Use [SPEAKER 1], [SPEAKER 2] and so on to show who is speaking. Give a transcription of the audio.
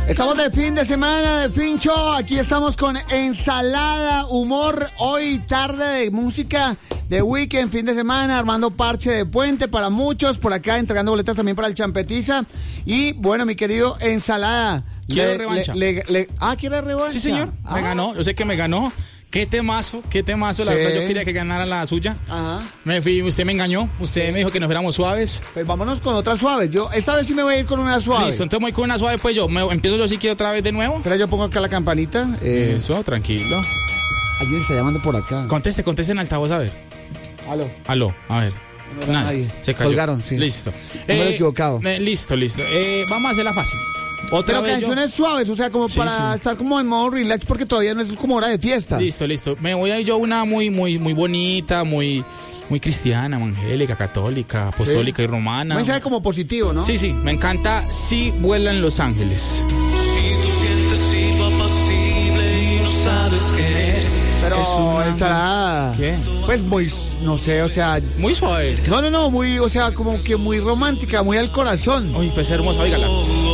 [SPEAKER 1] Estamos de fin de semana, de Fincho. Aquí estamos con ensalada, humor. Hoy tarde de música, de weekend, fin de semana, armando parche de puente para muchos. Por acá entregando boletas también para el Champetiza. Y bueno, mi querido ensalada.
[SPEAKER 2] Quiero revancha.
[SPEAKER 1] ¿Quiere revancha?
[SPEAKER 2] Sí, señor. Me ganó. Yo sé que me ganó. Qué temazo. La verdad, yo quería que ganara la suya.
[SPEAKER 1] Ajá.
[SPEAKER 2] Me fui, usted me engañó. Usted me dijo que nos fuéramos suaves.
[SPEAKER 1] Pues vámonos con otra suave. Esta vez sí me voy a ir con una suave.
[SPEAKER 2] Listo, entonces voy con una suave, pues empiezo yo si quiero otra vez de nuevo.
[SPEAKER 1] Pero yo pongo acá la campanita.
[SPEAKER 2] Eso, tranquilo.
[SPEAKER 1] Alguien está llamando por acá.
[SPEAKER 2] Conteste en altavoz, a ver.
[SPEAKER 1] Aló,
[SPEAKER 2] a ver.
[SPEAKER 1] No, nadie.
[SPEAKER 2] Se cayó.
[SPEAKER 1] Colgaron, sí.
[SPEAKER 2] Listo.
[SPEAKER 1] Número equivocado.
[SPEAKER 2] Listo. Vamos a hacerla fácil.
[SPEAKER 1] Pero canciones suaves, o sea, como para estar como en modo relax, porque todavía no es como hora de fiesta.
[SPEAKER 2] Listo. Me voy a ir yo una muy bonita, muy cristiana, evangélica, católica, apostólica y romana.
[SPEAKER 1] Un mensaje como positivo, ¿no?
[SPEAKER 2] Sí, me encanta Si vuelan los ángeles.
[SPEAKER 3] Si tú sientes silbo apacible y no sabes qué es.
[SPEAKER 1] Pero ensalada.
[SPEAKER 2] ¿Qué?
[SPEAKER 1] Pues muy, no sé, o sea.
[SPEAKER 2] Muy suave.
[SPEAKER 1] No, muy, o sea, como que muy romántica, muy al corazón.
[SPEAKER 2] Uy, pues hermosa, oígala.